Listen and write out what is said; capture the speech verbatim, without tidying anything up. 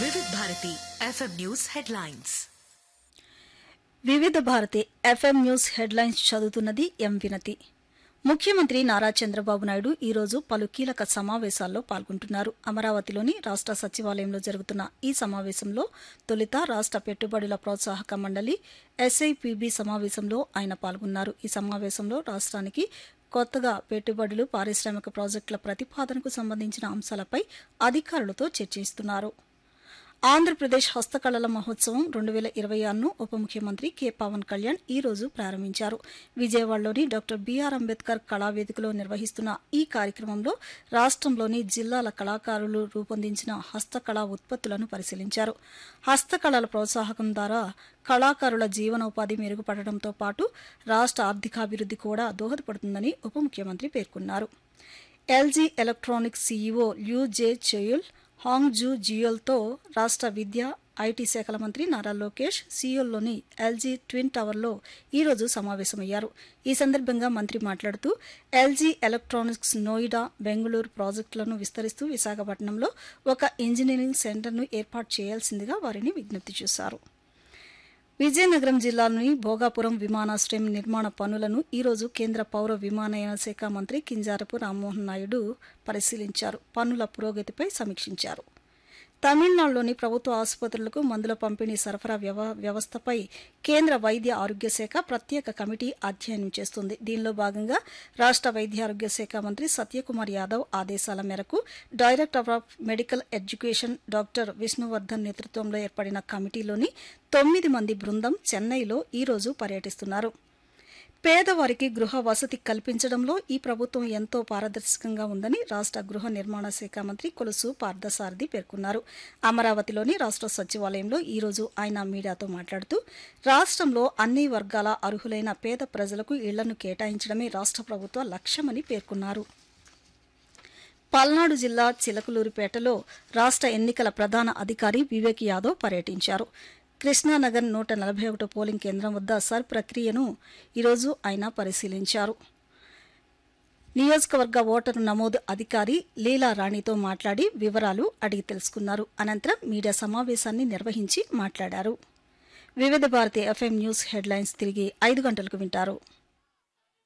వివిధ Bharati FM news headlines. వివిధ Bharati FM news headlines చదువుతున్నది ఎం వినతి. ముఖ్యమంత్రి నారా చంద్రబాబు నాయుడు ఈ రోజు పలు కీలక సమావేశాల్లో పాల్గొంటున్నారు. అమరావతిలోని రాష్ట సచివాలయంలో జరుగుతున్న ఈ సమావేశంలో తొలుత రాష్ట పెట్టుబడుల ప్రోత్సాహక మండలి ఎస్ఐపిబి సమావేశంలో ఆయన పాల్గొన్నారు. ఈ సమావేశంలో రాష్ట్రానికి కొత్తగా పెట్టుబడులు, పారిశ్రామిక ప్రాజెక్టుల ప్రతిపాదనకు సంబంధించిన అంశాలపై అధికారులతో చర్చిస్తున్నారు. ఆంధ్రప్రదేశ్ హస్తకళల మహోత్సవం రెండు వేల ఇరవై ఆరును ఉప ముఖ్యమంత్రి కె పవన్ కళ్యాణ్ ఈ రోజు ప్రారంభించారు. విజయవాడలోని డాక్టర్ బిఆర్ అంబేద్కర్ కళావేదికలో నిర్వహిస్తున్న ఈ కార్యక్రమంలో రాష్ట్రంలోని జిల్లాల కళాకారులు రూపొందించిన హస్తకళా ఉత్పత్తులను పరిశీలించారు. హస్తకళల ప్రోత్సాహకం ద్వారా కళాకారుల జీవనోపాధి మెరుగుపడడంతో పాటు రాష్ట్ర ఆర్థికాభివృద్ధి కూడా దోహదపడుతుందని ఉప ముఖ్యమంత్రి పేర్కొన్నారు. ఎల్జీ ఎలక్ట్రానిక్స్ సీఈఓ ల్యూ జే చెయుల్ హాంగ్ జూ జియోల్తో రాష్ట్ర విద్య, ఐటీ శాఖల మంత్రి నారా లోకేష్ సియోల్లోని ఎల్జీ ట్విన్ టవర్లో ఈరోజు సమావేశమయ్యారు. ఈ సందర్భంగా మంత్రి మాట్లాడుతూ ఎల్జీ ఎలక్ట్రానిక్స్ నోయిడా, బెంగళూరు ప్రాజెక్టులను విస్తరిస్తూ విశాఖపట్నంలో ఒక ఇంజనీరింగ్ సెంటర్ను ఏర్పాటు చేయాల్సిందిగా వారిని విజ్ఞప్తి చేశారు. విజయనగరం జిల్లాలోని భోగాపురం విమానాశ్రయం నిర్మాణ పనులను ఈరోజు కేంద్ర పౌర విమానయాన శాఖ మంత్రి కింజారపు రామ్మోహన్ నాయుడు పరిశీలించారు. పనుల పురోగతిపై సమీక్షించారు. తమిళనాడులోని ప్రభుత్వ ఆసుపత్రులకు మందుల పంపిణీ సరఫరా వ్యవ వ్యవస్థపై కేంద్ర వైద్య ఆరోగ్య శాఖ ప్రత్యేక కమిటీ అధ్యయనం చేస్తుంది. దీనిలో భాగంగా రాష్ట్ర వైద్య ఆరోగ్య శాఖ మంత్రి సత్యకుమార్ యాదవ్ ఆదేశాల మేరకు director of medical education doctor Vishnuvardhan నేతృత్వంలో ఏర్పడిన కమిటీలోని తొమ్మిది మంది బృందం చెన్నైలో ఈరోజు పర్యటిస్తున్నారు. పేదవారికి గృహ వసతి కల్పించడంలో ఈ ప్రభుత్వం ఎంతో పారదర్శకంగా ఉందని రాష్ట్ర గృహ నిర్మాణ శాఖ మంత్రి కొలుసు పార్థసారథి పేర్కొన్నారు. అమరావతిలోని రాష్ట్ర సచివాలయంలో ఈరోజు ఆయన మీడియాతో మాట్లాడుతూ రాష్ట్రంలో అన్ని వర్గాల అర్హులైన పేద ప్రజలకు ఇళ్లను కేటాయించడమే రాష్ట్ర ప్రభుత్వ లక్ష్యమని పేర్కొన్నారు. పల్నాడు జిల్లా చిలకలూరిపేటలో రాష్ట్ర ఎన్నికల ప్రధాన అధికారి వివేక్ యాదవ్ పర్యటించారు. కృష్ణానగర్ నూట నలభై ఒకటో పోలింగ్ కేంద్రం వద్ద సర్ ప్రక్రియను ఈరోజు ఆయన పరిశీలించారు. నియోజకవర్గ ఓటరు నమోదు అధికారి లీలా రాణితో మాట్లాడి వివరాలు అడిగి తెలుసుకున్నారు. అనంతరం మీడియా సమావేశాన్ని నిర్వహించి మాట్లాడారు. వివిధ భారతి ఎఫ్ఎం న్యూస్ హెడ్లైన్స్ తిరిగి ఐదు గంటలకు వింటారు.